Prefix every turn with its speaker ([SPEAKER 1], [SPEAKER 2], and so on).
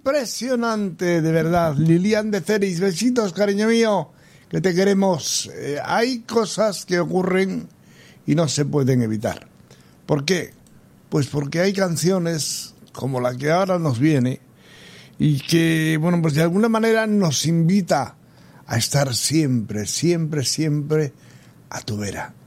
[SPEAKER 1] Impresionante, de verdad. Lilian de Ceris, besitos, cariño mío, que te queremos. Hay cosas que ocurren y no se pueden evitar. ¿Por qué? Pues porque hay canciones como la que ahora nos viene y que, bueno, pues de alguna manera nos invita a estar siempre, siempre, siempre a tu vera.